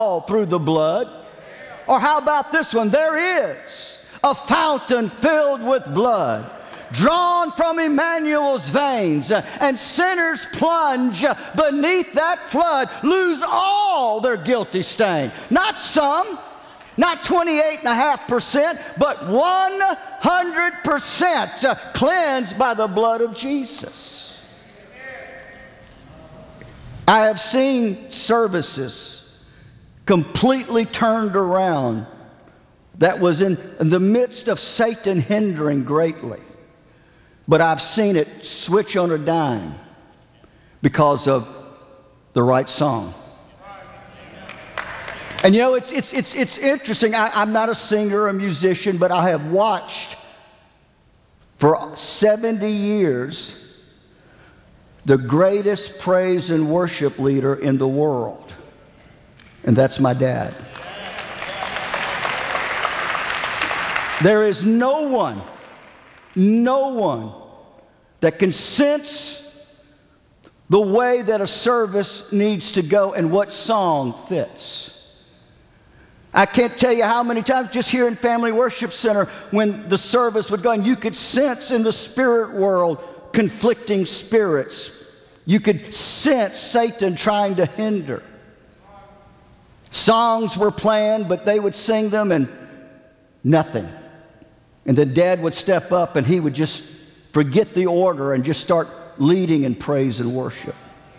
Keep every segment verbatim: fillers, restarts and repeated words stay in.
all through the blood. Or how about this one? There is a fountain filled with blood, drawn from Emmanuel's veins, and sinners plunge beneath that flood, lose all their guilty stain. Not some, not twenty-eight point five percent, but one hundred percent cleansed by the blood of Jesus. I have seen services completely turned around that was in, in the midst of Satan hindering greatly. But I've seen it switch on a dime because of the right song. And you know, it's, it's, it's, it's interesting. I, I'm not a singer or a musician, but I have watched for seventy years the greatest praise and worship leader in the world. And that's my dad. There is no one, no one that can sense the way that a service needs to go and what song fits. I can't tell you how many times just here in Family Worship Center when the service would go and you could sense in the spirit world conflicting spirits. You could sense Satan trying to hinder. Songs were planned, but they would sing them and nothing. And then Dad would step up and he would just forget the order and just start leading in praise and worship.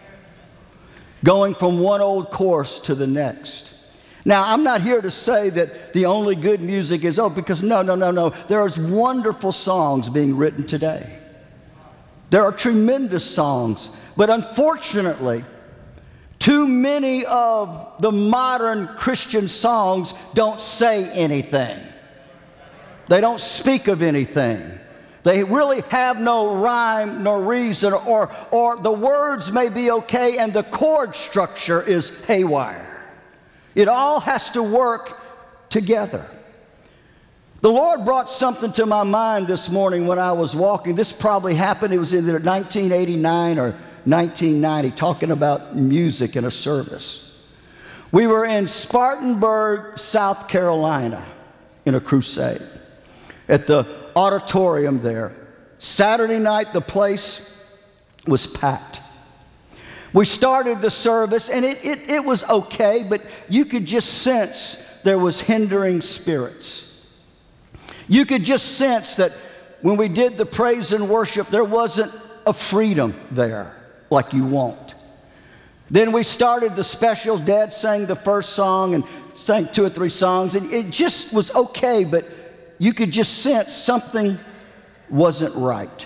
Going from one old course to the next. Now, I'm not here to say that the only good music is, oh, because no, no, no, no. There's wonderful songs being written today. There are tremendous songs. But unfortunately, too many of the modern Christian songs don't say anything. They don't speak of anything. They really have no rhyme nor reason, or, or the words may be okay and the chord structure is haywire. It all has to work together. The Lord brought something to my mind this morning when I was walking. This probably happened, it was either nineteen eighty-nine or nineteen ninety, talking about music in a service. We were in Spartanburg, South Carolina, in a crusade, at the auditorium there. Saturday night, the place was packed. We started the service, and it, it, it was okay, but you could just sense there was hindering spirits. You could just sense that when we did the praise and worship, there wasn't a freedom there like you want. Then we started the specials. Dad sang the first song and sang two or three songs, and it just was okay, but you could just sense something wasn't right.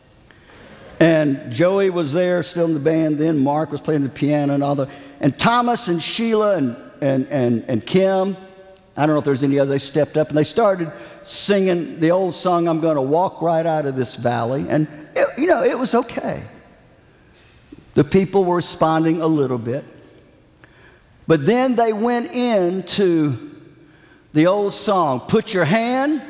And Joey was there, still in the band then. Mark was playing the piano and all the, and Thomas and Sheila and, and, and, and Kim, I don't know if there's any others, they stepped up and they started singing the old song, I'm going to walk right out of this valley. And, it, you know, it was okay. The people were responding a little bit. But then they went into the old song, put your hand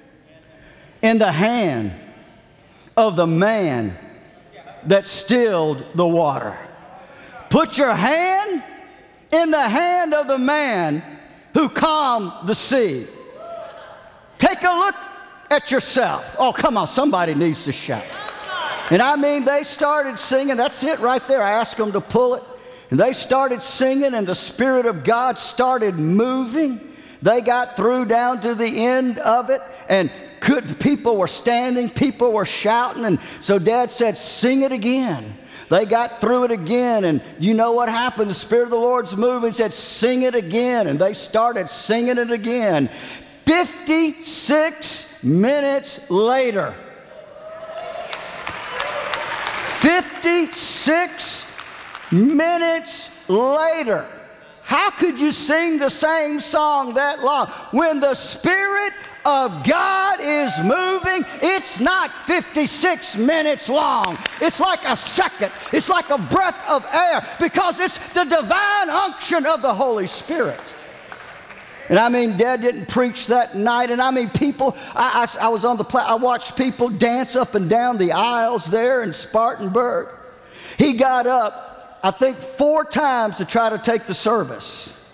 in the hand of the man that stilled the water. Put your hand in the hand of the man who calmed the sea. Take a look at yourself. Oh, come on, somebody needs to shout. And I mean, they started singing. That's it right there. I asked them to pull it. And they started singing, and the Spirit of God started moving. They got through down to the end of it, and could, people were standing, people were shouting, and so Dad said, sing it again. They got through it again, and you know what happened? The Spirit of the Lord's moving, said, sing it again, and they started singing it again. fifty-six minutes later, fifty-six minutes later, how could you sing the same song that long? When the Spirit of God is moving, it's not fifty-six minutes long. It's like a second. It's like a breath of air, because it's the divine unction of the Holy Spirit. And I mean, Dad didn't preach that night. And I mean, people, I, I, I was on the pla- I watched people dance up and down the aisles there in Spartanburg. He got up, I think, four times to try to take the service.